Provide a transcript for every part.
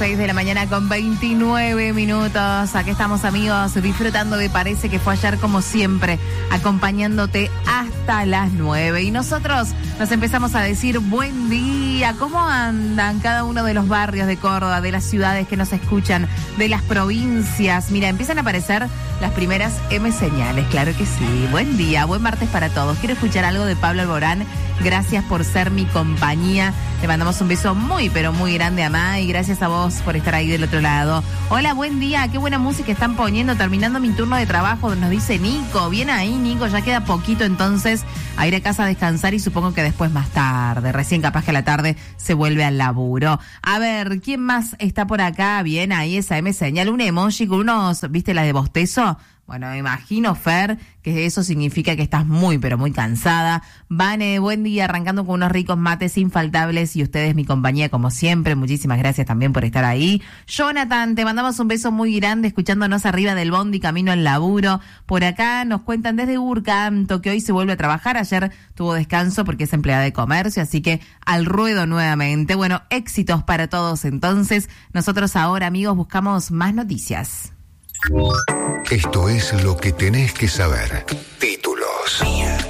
6 de la mañana con 29 minutos. Aquí estamos, amigos, disfrutando de Parece que fue ayer, como siempre, acompañándote hasta las 9. Y nosotros nos empezamos a decir buen día. ¿Cómo andan cada uno de los barrios de Córdoba, de las ciudades que nos escuchan, de las provincias? Mira, empiezan a aparecer las primeras M señales, claro que sí. Buen día, buen martes para todos. Quiero escuchar algo de Pablo Alborán. Gracias por ser mi compañía. Le mandamos un beso muy, pero muy grande a Ma, y gracias a vos por estar ahí del otro lado. Hola, buen día. Qué buena música están poniendo, terminando mi turno de trabajo, nos dice Nico. Bien ahí, Nico, ya queda poquito entonces a ir a casa a descansar y supongo que después más tarde. Recién capaz que a la tarde se vuelve al laburo. A ver, ¿quién más está por acá? Bien ahí, esa M señal, un emoji con unos, ¿viste la de bostezo? Bueno, me imagino, Fer, que eso significa que estás muy, pero muy cansada. Vane, buen día, arrancando con unos ricos mates infaltables y ustedes mi compañía como siempre. Muchísimas gracias también por estar ahí. Jonathan, te mandamos un beso muy grande escuchándonos arriba del bondi camino al laburo. Por acá nos cuentan desde Urcanto que hoy se vuelve a trabajar. Ayer tuvo descanso porque es empleada de comercio, así que al ruedo nuevamente. Bueno, éxitos para todos entonces. Nosotros ahora, amigos, buscamos más noticias. Esto es lo que tenés que saber. Títulos.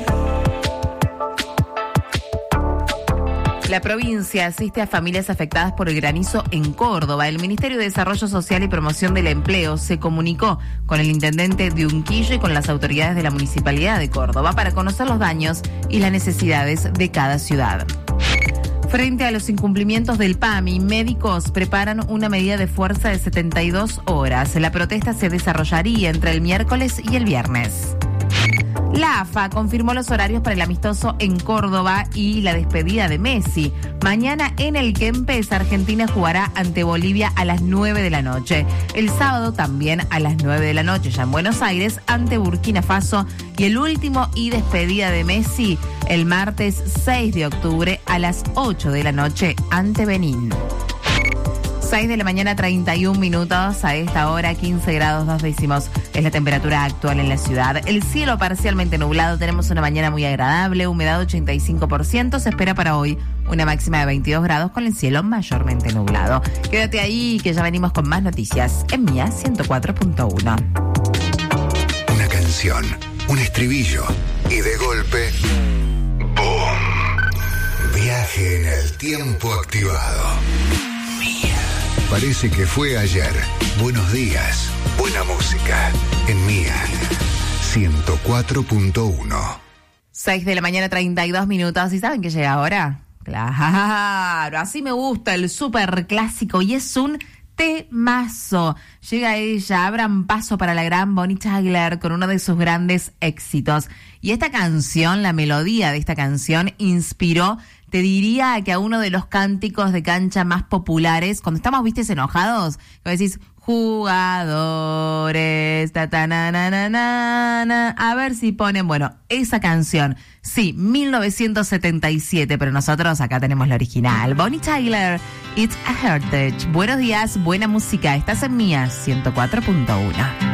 La provincia asiste a familias afectadas por el granizo en Córdoba. El Ministerio de Desarrollo Social y Promoción del Empleo se comunicó con el intendente de Unquillo y con las autoridades de la Municipalidad de Córdoba para conocer los daños y las necesidades de cada ciudad. Frente a los incumplimientos del PAMI, médicos preparan una medida de fuerza de 72 horas. La protesta se desarrollaría entre el miércoles y el viernes. La AFA confirmó los horarios para el amistoso en Córdoba y la despedida de Messi. Mañana en el Kempes, Argentina jugará ante Bolivia a las 9 de la noche. El sábado también a las 9 de la noche, ya en Buenos Aires, ante Burkina Faso. Y el último y despedida de Messi el martes 6 de octubre a las 8 de la noche ante Benín. 6 de la mañana, 31 minutos. A esta hora, 15 grados 2 décimos es la temperatura actual en la ciudad. El cielo parcialmente nublado. Tenemos una mañana muy agradable. Humedad 85%. Se espera para hoy una máxima de 22 grados con el cielo mayormente nublado. Quédate ahí que ya venimos con más noticias en Mía 104.1. Una canción, un estribillo y de golpe, ¡boom! Viaje en el tiempo activado. Parece que fue ayer. Buenos días. Buena música. En Mía 104.1. 6 de la mañana, 32 minutos. ¿Y saben qué llega ahora? Claro, así me gusta el súper clásico y es un temazo. Llega ella, abran paso para la gran Bonnie Tyler con uno de sus grandes éxitos. Y esta canción, la melodía de esta canción inspiró, te diría que a uno de los cánticos de cancha más populares, cuando estamos, viste, enojados, que decís, jugadores, a ver si ponen, bueno, esa canción, sí, 1977, pero nosotros acá tenemos la original. Bonnie Tyler, It's a Heritage. Buenos días, buena música, estás en Mía 104.1.